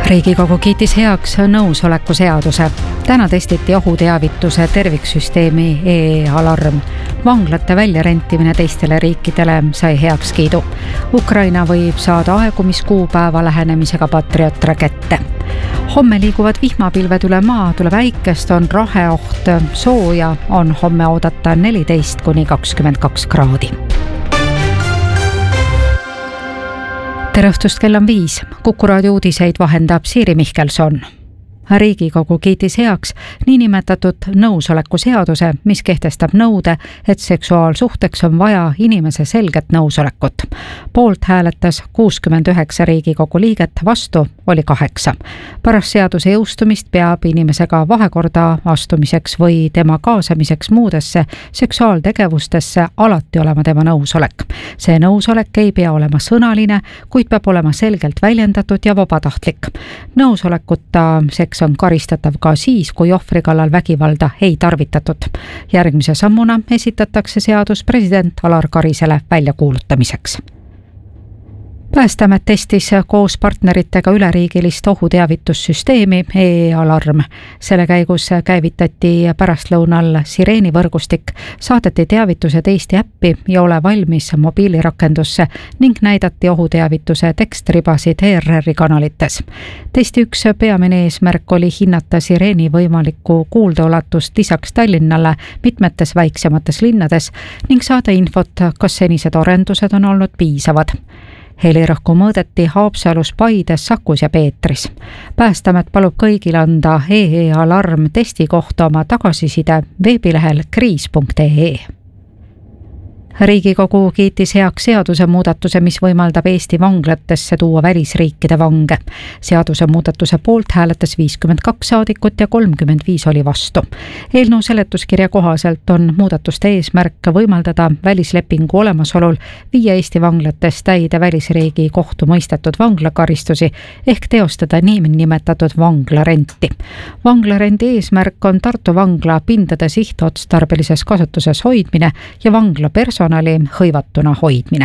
Riigikogu kiitis heaks nõusoleku seaduse. Täna testiti ohuteavituse terviksüsteemi e-alarm. Vanglate väljarentimine teistele riikidele sai heakskiidu. Ukraina võib saada aegumiskuupäeva lähenemisega Patriot-rakette. Homme liiguvad vihmapilved üle maa, tuleb äikest, on raheoht, sooja on homme oodata 14–22 kraadi. Tere õhtust, kell on 5. Kuku raadio uudiseid vahendab Siiri Mihkelson. Riigikogu kiitis heaks niinimetatud nõusoleku seaduse, mis kehtestab nõude, et seksuaalsuhteks on vaja inimese selget nõusolekut. Poolt hääletas 69 Riigikogu liiget, vastu oli 8. Pärast seaduse jõustumist peab inimesega vahekorda astumiseks või tema kaasamiseks muudesse seksuaaltegevustesse alati olema tema nõusolek. See nõusolek ei pea olema sõnaline, kuid peab olema selgelt väljendatud ja vabatahtlik. Nõusolekuta seks on karistatav ka siis, kui ohvri kallal vägivalda ei tarvitatud. Järgmise sammuna esitatakse seadus president Alar Karisele väljakuulutamiseks. Päästeamet testis koos partneritega üleriigilist ohuteavitussüsteemi e-alarm. Selle käigus käivitati pärastlõunal sireenivõrgustik, saadeti teavitused Eesti äppi ja ole valmis mobiilirakendusse ning näidati ohuteavituse tekstribasid ERR-i kanalites. Testi üks peamine eesmärk oli hinnata sireeni võimalikku kuuldeolatust lisaks Tallinnale mitmetes väiksemates linnades ning saada infot, kas senised arendused on olnud piisavad. Helirõhku mõõdeti Haapsalus, Paides, Sakus ja Peetris. Päästeamet palub kõigil anda e-alarm testi kohta oma tagasiside veebilehel kriis.ee. Riigikogu kiitis heaks seaduse muudatuse, mis võimaldab Eesti vanglatesse tuua välisriikide vange. Seaduse muudatuse poolt hääletas 52 saadikut ja 35 oli vastu. Eelnõu seletuskirja kohaselt on muudatuste eesmärk võimaldada välislepingu olemasolul viia Eesti vanglates täide välisriigi kohtu mõistetud vanglakaristusi ehk teostada niinimetatud vanglarenti. Vanglarendi eesmärk on Tartu vangla pindade sihtotstarbelises kasutuses hoidmine ja vangla personali hõivatuna hoidmine.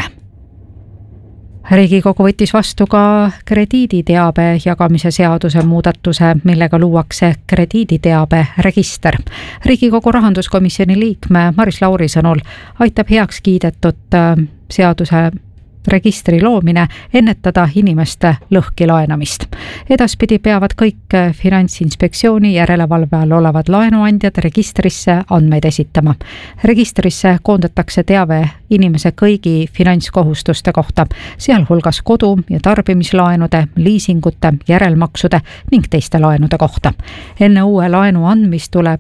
Riigikogu võttis vastu ka krediiditeabe jagamise seaduse muudatuse, millega luuakse krediiditeabe register. Riigikogu rahanduskomisjoni liikme Maris Lauri sõnul aitab heaks kiidetud seaduse registri loomine ennetada inimeste lõhki laenamist. Edaspidi peavad kõik Finantsinspektsiooni järelevalve all olevad laenuandjad registrisse andmeid esitama. Registrisse koondatakse teave inimese kõigi finantskohustuste kohta, sealhulgas kodu- ja tarbimislaenude, liisingute, järelmaksude ning teiste laenude kohta. Enne uue laenu andmist tuleb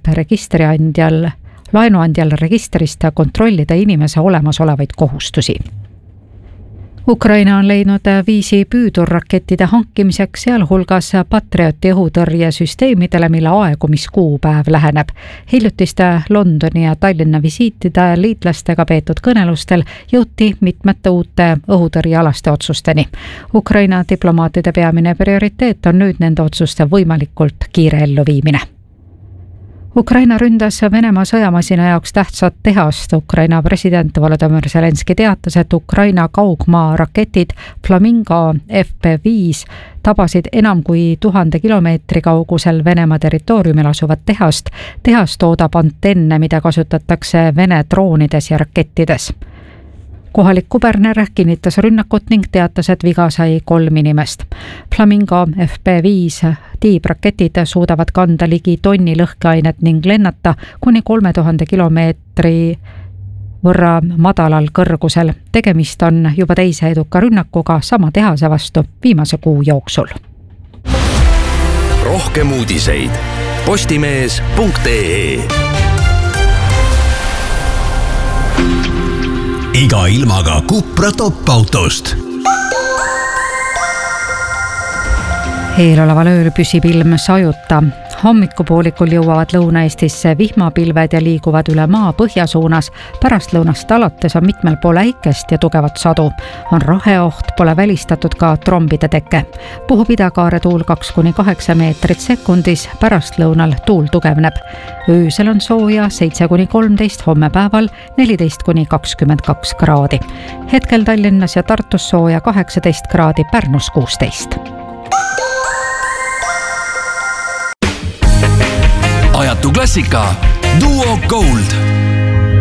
laenuandjal registrist kontrollida inimese olemasolevaid kohustusi. Ukraina on leidnud viisi püüdurrakettide hankimiseks, sealhulgas Patrioti õhutõrjesüsteemidele, mille aegumiskuupäev läheneb. Hiljutiste Londoni ja Tallinna visiitide liitlastega peetud kõnelustel jõuti mitmete uute õhutõrjealaste otsusteni. Ukraina diplomaatide peamine prioriteet on nüüd nende otsuste võimalikult kiire elluviimine. Ukraina ründas Venemaa sõjamasina jaoks tähtsat tehast. Ukraina president Volodymyr Zelenski teatas, et Ukraina kaugmaa raketid Flamingo FP5 tabasid enam kui 1000 kilomeetri kaugusel Venemaa territooriumil asuvat tehast. Tehas toodab antenne, mida kasutatakse Vene droonides ja rakettides. Kohalik kuberner kinnitas rünnakut ning teatas, et viga sai 3 inimest. Flamingo FP5 tiibraketid suudavad kanda ligi tonni lõhkeainet ning lennata kuni 3000 kilomeetri võrra madalal kõrgusel. Tegemist on juba teise eduka rünnakuga sama tehase vastu viimase kuu jooksul. Rohkem uudiseid postimees.ee. Iga ilmaga Cupra top-autost. Eeloleval ööl püsib ilm sajuta. Hommikupoolikul jõuavad Lõuna-Eestisse vihmapilved ja liiguvad üle maa põhjasuunas. Pärastlõunast alates on mitmel pool äikest ja tugevat sadu. On raheoht, pole välistatud ka trombide teke. Puhub idakaare tuul 2–8 meetrit sekundis, pärastlõunal tuul tugevneb. Öösel on sooja 7–13, homme päeval 14–22 kraadi. Hetkel Tallinnas ja Tartus sooja 18 kraadi, Pärnus 16. ajatu klassika Duo Gold.